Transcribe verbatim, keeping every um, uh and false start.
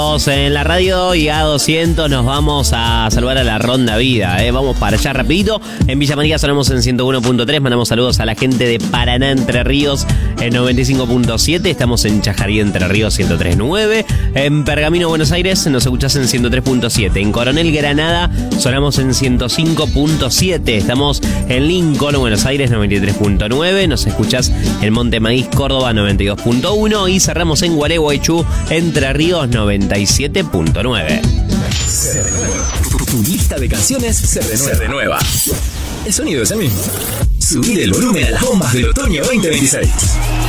En la radio y A doscientos nos vamos a saludar a la Ronda Vida, ¿eh? Vamos para allá rapidito. En Villa María sonamos en ciento uno punto tres. Mandamos saludos a la gente de Paraná, Entre Ríos, en noventa y cinco punto siete. Estamos en Chajarí, Entre Ríos, ciento tres punto nueve. En Pergamino, Buenos Aires, nos escuchás en ciento tres punto siete. En Coronel, Granada, sonamos en ciento cinco punto siete. Estamos en Lincoln, Buenos Aires, noventa y tres punto nueve. Nos escuchás en Monte Maíz, Córdoba, noventa y dos punto uno. Y cerramos en Gualeguaychú, Entre Ríos, noventa y siete punto nueve. Se renueva. Tu lista de canciones se renueva. Se renueva. El sonido es el mismo. Subir el volumen a las bombas del otoño veinte veintiséis.